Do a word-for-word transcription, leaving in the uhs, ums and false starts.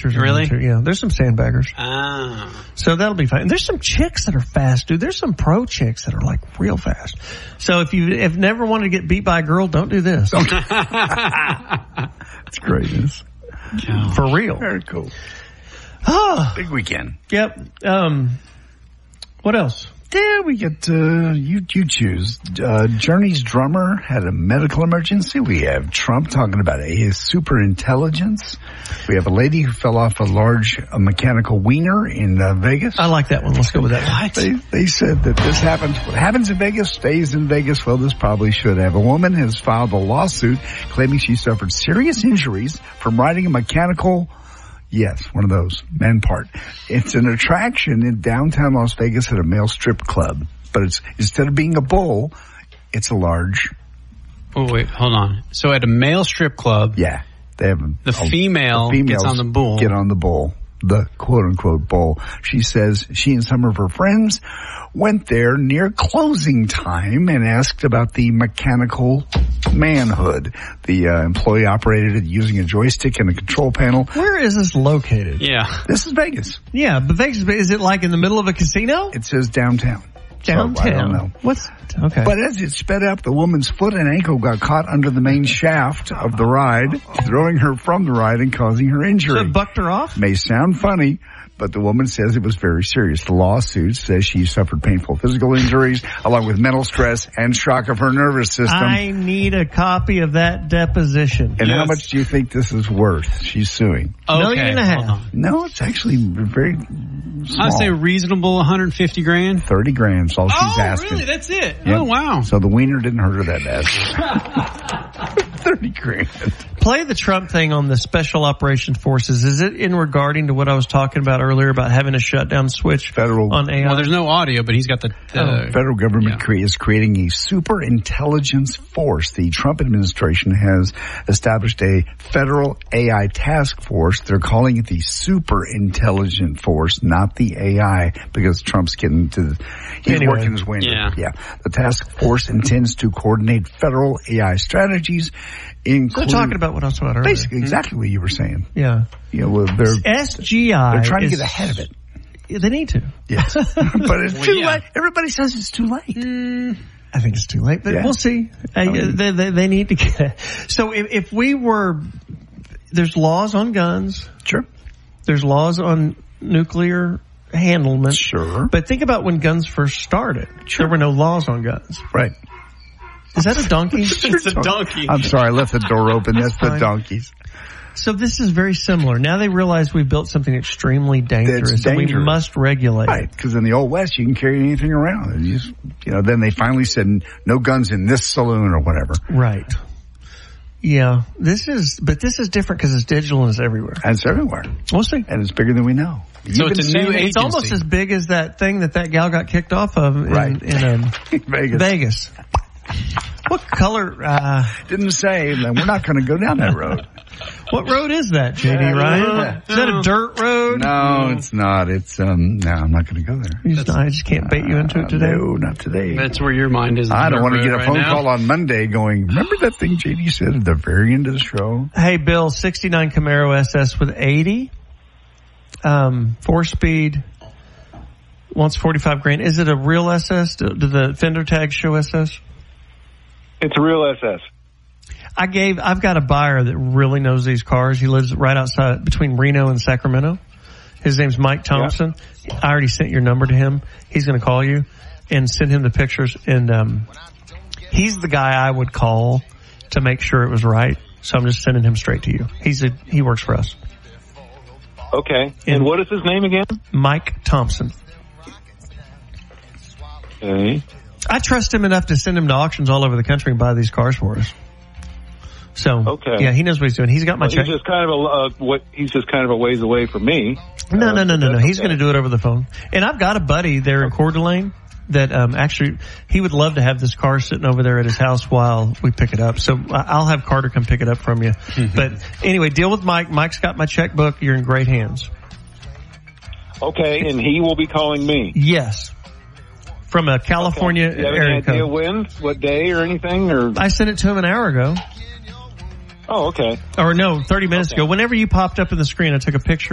Really? Yeah, there's some sandbaggers. Ah. So that'll be fine. There's some chicks that are fast, dude. There's some pro chicks that are like real fast. So if you have never wanted to get beat by a girl, don't do this. That's greatness. For real. Very cool. Oh. Big weekend. Yep. Um, what else? Yeah, we get, uh, you, you choose. Uh, Journey's drummer had a medical emergency. We have Trump talking about a super intelligence. We have a lady who fell off a large uh, mechanical wiener in uh, Vegas. I like that one. Let's go with that one. They, they said that this happens, what happens in Vegas stays in Vegas. Well, this probably should have. A woman has filed a lawsuit claiming she suffered serious injuries from riding a mechanical Yes, one of those, man part. It's an attraction in downtown Las Vegas at a male strip club. But it's instead of being a bull, it's a large... Oh, wait, hold on. So at a male strip club... Yeah. They have a, the, a, female the gets on the bull. Get on the bull. The quote-unquote bull. She says she and some of her friends went there near closing time and asked about the mechanical manhood. The uh, employee operated it using a joystick and a control panel. Where is this located? Yeah. This is Vegas. Yeah, but Vegas, is it like in the middle of a casino? It says downtown. Downtown. So I don't know. What's okay? But as it sped up, the woman's foot and ankle got caught under the main shaft of the ride, throwing her from the ride and causing her injury. So it bucked her off? May sound funny, but the woman says it was very serious. The lawsuit says she suffered painful physical injuries along with mental stress and shock of her nervous system. I need a copy of that deposition. And yes. how much do you think this is worth? She's suing. Okay, Million and a half. No, it's actually very small. I'd say reasonable one hundred fifty grand. thirty grand is all she's oh, asking. really? That's it? Yep. Oh, wow. So the wiener didn't hurt her that bad. thirty grand. Play the Trump thing on the Special Operations Forces. Is it in regarding to what I was talking about earlier about having a shutdown switch Federal on A I? Well, there's no audio, but he's got the... the The federal government yeah. cre- is creating a super intelligence force. The Trump administration has established a federal A I task force. They're calling it the super intelligent force, not the A I, because Trump's getting to the, he's Anyway. working his way. Yeah. Yeah. The task force intends to coordinate federal A I strategies, including... They're talking about what I was talking about earlier. Basically, exactly what you were saying. Yeah. You know, well, they're, S G I they're trying to is- get ahead of it. Yeah, they need to. Yes. But it's Well, too yeah. late. Everybody says it's too late. Mm, I think it's too late, but Yeah. we'll see. I, mean- they, they, they need to get. So if, if we were, there's laws on guns. Sure. There's laws on nuclear handlement. Sure. But think about when guns first started. There were no laws on guns. Right. Is that a donkey? It's a donkey. I'm sorry, I left the door open. That's the fine. donkeys. So this is very similar. Now they realize we've built something extremely dangerous, and we dangerous. must regulate. Right, because in the old West, you can carry anything around. And you, just, you know, then they finally said no guns in this saloon or whatever. Right. Yeah. This is, but this is different because it's digital and it's everywhere. And it's everywhere. We'll see. And it's bigger than we know. So You've it's been a new saying- It's almost agency. as big as that thing that that gal got kicked off of in, Right. in um, Vegas. Vegas. What color? Uh, Didn't say, and we're not going to go down that road. what road is that, J D? Yeah, Ryan? yeah. Is that a dirt road? No, it's not. It's, um, no, I'm not going to go there. You just- I just can't bait you into it today. Uh, no, not today. That's where your mind is. I don't want to get a right phone now. call on Monday going, remember that thing J D said at the very end of the show? Hey, Bill, sixty-nine Camaro S S with eighty, um, four speed, wants forty-five grand. Is it a real S S? Do, do the fender tags show S S? It's a real S S. I gave, I've got a buyer that really knows these cars. He lives right outside between Reno and Sacramento. His name's Mike Thompson. Yeah. I already sent your number to him. He's going to call you and send him the pictures. And, um, he's the guy I would call to make sure it was right. So I'm just sending him straight to you. He's a, he works for us. Okay. And, And- what is his name again? Mike Thompson. Okay. I trust him enough to send him to auctions all over the country and buy these cars for us. So, Okay. yeah, he knows what he's doing. He's got my Well, check. he's just kind of a uh, what? He's just kind of a ways away from me. No, Uh, no, no, no, no. that's He's okay. going to do it over the phone. And I've got a buddy there in Coeur d'Alene that um actually he would love to have this car sitting over there at his house while we pick it up. So I- I'll have Carter come pick it up from you. But anyway, deal with Mike. Mike's got my checkbook. You're in great hands. Okay, and he will be calling me. Yes. From a California Okay. Do you have any area idea code. when, what day, or anything? Or I sent it to him an hour ago. oh, okay. Or no, thirty minutes Okay. ago. Whenever you popped up in the screen, I took a picture